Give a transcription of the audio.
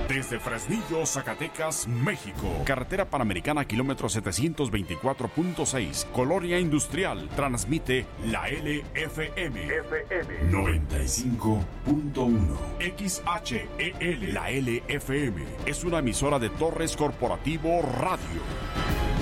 Desde Fresnillo, Zacatecas, México. Carretera Panamericana, kilómetro 724.6. Colonia Industrial. Transmite la LFM. 95.1. XHEL. La LFM es una emisora de Torres Corporativo Radio.